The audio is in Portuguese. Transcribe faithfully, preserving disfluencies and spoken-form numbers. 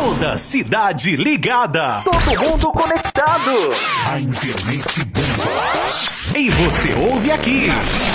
Toda cidade ligada. Todo mundo conectado. A internet bomba. E você ouve aqui.